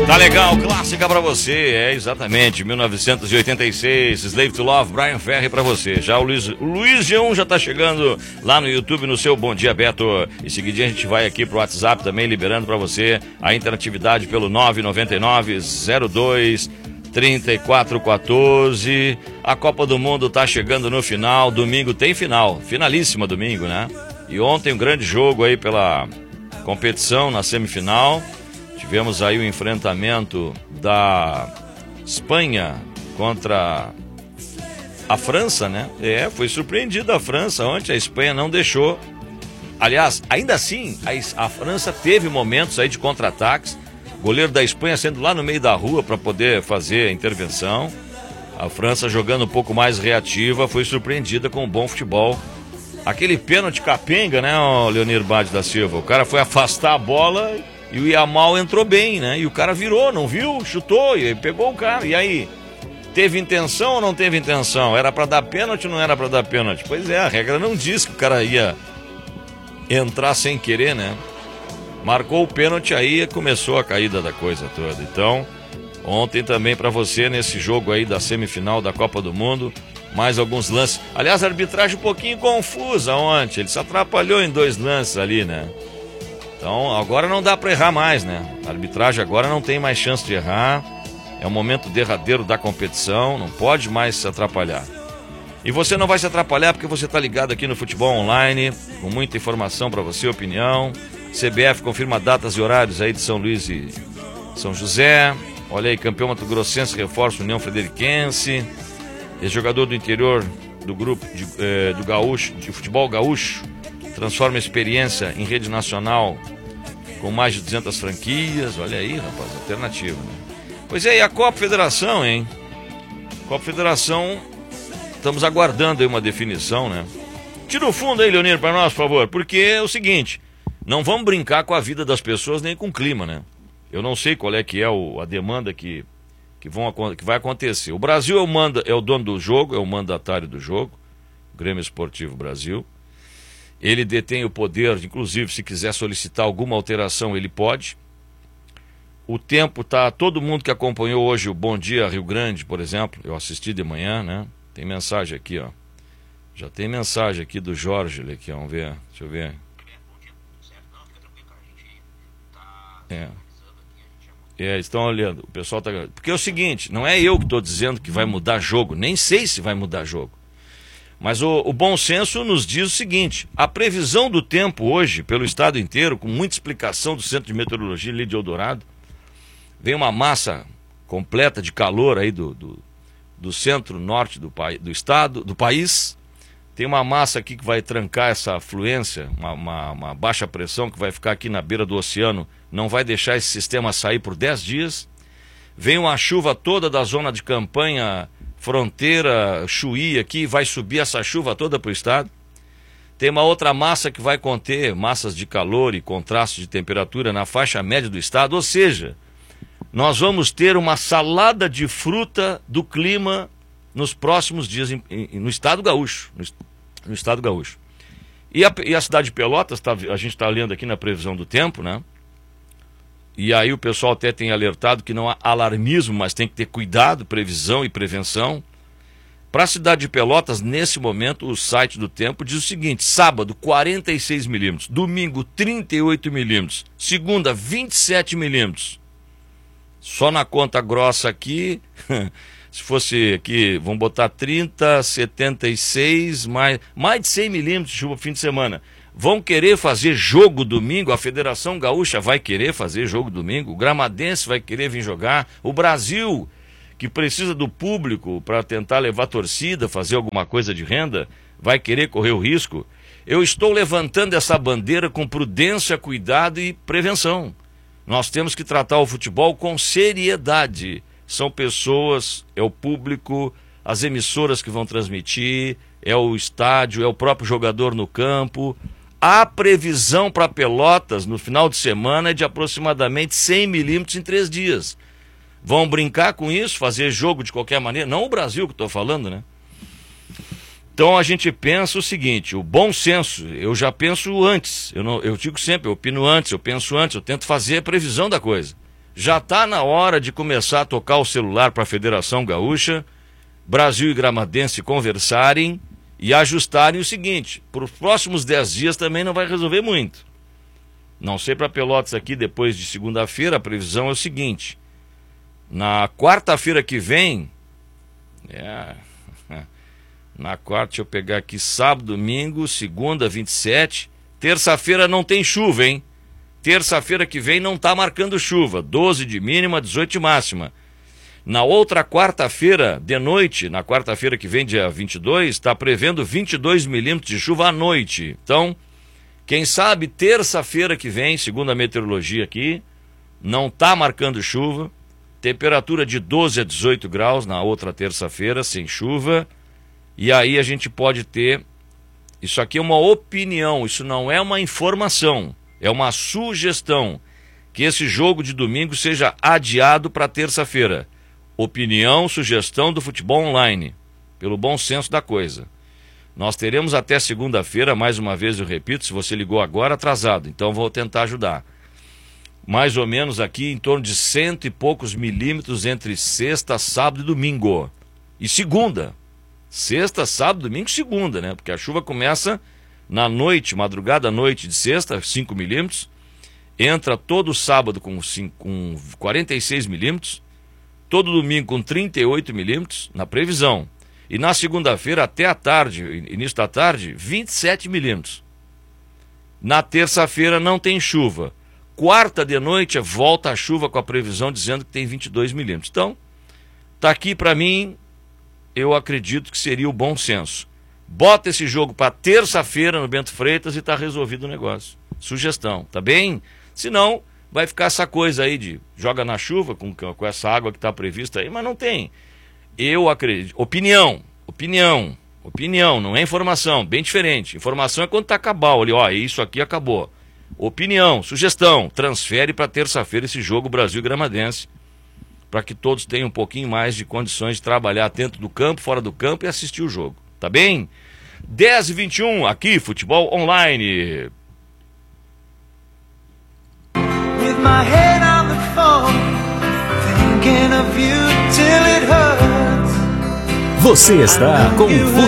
Tá legal, clássica pra você, exatamente, 1986, Slave to Love, Brian Ferry pra você. Já o Luiz G1 já tá chegando lá no YouTube, no seu Bom Dia Beto. Em seguidinho a gente vai aqui pro WhatsApp também, liberando pra você a interatividade pelo 999-02-3414. A Copa do Mundo tá chegando no final, domingo tem final, finalíssima domingo, né? E ontem um grande jogo aí pela competição na semifinal. Tivemos aí o enfrentamento da Espanha contra a França, né? Foi surpreendida a França ontem, a Espanha não deixou. Aliás, ainda assim, a França teve momentos aí de contra-ataques. Goleiro da Espanha sendo lá no meio da rua para poder fazer a intervenção. A França jogando um pouco mais reativa, foi surpreendida com um bom futebol. Aquele pênalti capenga, né, Leonir Bade da Silva? O cara foi afastar a bola e o Yamal entrou bem, né? E o cara virou, não viu? Chutou e pegou o cara. E aí? Teve intenção ou não teve intenção? Era pra dar pênalti ou não era pra dar pênalti? Pois é, a regra não diz que o cara ia entrar sem querer, né? Marcou o pênalti, aí começou a caída da coisa toda. Então, ontem também pra você, nesse jogo aí da semifinal da Copa do Mundo, mais alguns lances. Aliás, a arbitragem um pouquinho confusa ontem. Ele se atrapalhou em 2 lances ali, né? Então, agora não dá para errar mais, né? A arbitragem agora não tem mais chance de errar. É o momento derradeiro da competição, não pode mais se atrapalhar. E você não vai se atrapalhar porque você está ligado aqui no Futebol Online, com muita informação para você, opinião. CBF confirma datas e horários aí de São Luís e São José. Olha aí, campeão mato-grossense reforça União Frederiquense. Ex-jogador do interior do grupo do gaúcho, de futebol gaúcho, transforma a experiência em rede nacional com mais de 200 franquias. Olha aí, rapaz, alternativa, né? Pois é, e a Copa Federação, hein? Copa Federação, estamos aguardando aí uma definição, né? Tira o fundo aí, Leonir, para nós, por favor, porque é o seguinte, não vamos brincar com a vida das pessoas nem com o clima, né? Eu não sei qual é que é a demanda que vai acontecer. O Brasil é o dono do jogo, é o mandatário do jogo, Grêmio Esportivo Brasil. Ele detém o poder, inclusive, se quiser solicitar alguma alteração, ele pode. O tempo tá, todo mundo que acompanhou hoje o Bom Dia Rio Grande, por exemplo, eu assisti de manhã, né? Tem mensagem aqui, ó. Já tem mensagem aqui do Jorge, aqui, ó, vamos ver, deixa eu ver. Estão olhando, o pessoal tá... Porque é o seguinte, não é eu que estou dizendo que vai mudar jogo, nem sei se vai mudar jogo. Mas o bom senso nos diz o seguinte, a previsão do tempo hoje, pelo estado inteiro, com muita explicação do Centro de Meteorologia ali de Eldorado, vem uma massa completa de calor aí do centro-norte do estado, do país. Tem uma massa aqui que vai trancar essa fluência, uma baixa pressão que vai ficar aqui na beira do oceano, não vai deixar esse sistema sair por 10 dias. Vem uma chuva toda da zona de campanha, fronteira, Chuí aqui, vai subir essa chuva toda para o estado. Tem uma outra massa que vai conter massas de calor e contraste de temperatura na faixa média do estado, ou seja, nós vamos ter uma salada de fruta do clima nos próximos dias no estado gaúcho. No estado gaúcho. E a cidade de Pelotas, a gente está lendo aqui na previsão do tempo, né? E aí o pessoal até tem alertado que não há alarmismo, mas tem que ter cuidado, previsão e prevenção. Para a cidade de Pelotas, nesse momento, o site do tempo diz o seguinte: sábado, 46 milímetros, domingo, 38 milímetros, segunda, 27 milímetros. Só na conta grossa aqui, se fosse aqui, vamos botar 30, 76, mais de 100 milímetros de chuva no fim de semana. Vão querer fazer jogo domingo? A Federação Gaúcha vai querer fazer jogo domingo? O Gramadense vai querer vir jogar? O Brasil, que precisa do público para tentar levar torcida, fazer alguma coisa de renda, vai querer correr o risco? Eu estou levantando essa bandeira com prudência, cuidado e prevenção. Nós temos que tratar o futebol com seriedade. São pessoas, é o público, as emissoras que vão transmitir, é o estádio, é o próprio jogador no campo. A previsão para Pelotas no final de semana é de aproximadamente 100 milímetros em 3 dias. Vão brincar com isso, fazer jogo de qualquer maneira? Não o Brasil que estou falando, né? Então a gente pensa o seguinte, o bom senso, eu já penso antes, eu digo sempre, eu opino antes, eu penso antes, eu tento fazer a previsão da coisa. Já está na hora de começar a tocar o celular para a Federação Gaúcha, Brasil e Gramadense conversarem e ajustarem o seguinte: para os próximos 10 dias também não vai resolver muito. Não sei para Pelotas aqui, depois de segunda-feira, a previsão é o seguinte: na quarta-feira que vem, na quarta, deixa eu pegar aqui, sábado, domingo, segunda, 27, terça-feira não tem chuva, hein? Terça-feira que vem não está marcando chuva, 12 de mínima, 18 de máxima. Na outra quarta-feira de noite, na quarta-feira que vem, dia 22, está prevendo 22 milímetros de chuva à noite. Então, quem sabe terça-feira que vem, segundo a meteorologia aqui, não está marcando chuva, temperatura de 12 a 18 graus na outra terça-feira, sem chuva, e aí a gente pode ter, isso aqui é uma opinião, isso não é uma informação, é uma sugestão, que esse jogo de domingo seja adiado para terça-feira. Opinião, sugestão do Futebol Online, pelo bom senso da coisa. Nós teremos até segunda-feira, mais uma vez eu repito, se você ligou agora, atrasado, então vou tentar ajudar. Mais ou menos aqui em torno de 100 e poucos milímetros entre sexta, sábado e domingo. E segunda. Sexta, sábado, domingo e segunda, né? Porque a chuva começa na noite, madrugada à noite de sexta, 5 milímetros. Entra todo sábado com 46 milímetros. Todo domingo com 38 milímetros, na previsão. E na segunda-feira, até a tarde, início da tarde, 27 milímetros. Na terça-feira não tem chuva. Quarta de noite, volta a chuva com a previsão dizendo que tem 22 milímetros. Então, tá aqui para mim, eu acredito que seria o bom senso. Bota esse jogo para terça-feira no Bento Freitas e tá resolvido o negócio. Sugestão, tá bem? Senão, vai ficar essa coisa aí de joga na chuva com essa água que está prevista aí, mas não tem. Eu acredito. Opinião, não é informação, bem diferente. Informação é quando está cabal ali, ó, isso aqui acabou. Opinião, sugestão, transfere para terça-feira esse jogo Brasil Gramadense, para que todos tenham um pouquinho mais de condições de trabalhar dentro do campo, fora do campo e assistir o jogo, tá bem? 10h21, aqui, Futebol Online. With my head on the phone, thinking of you till it hurts. Você está com o